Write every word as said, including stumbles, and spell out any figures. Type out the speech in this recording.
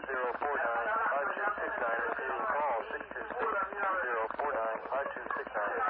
zero four nine five two six nine, repeating call six two six, two zero four nine five two six nine.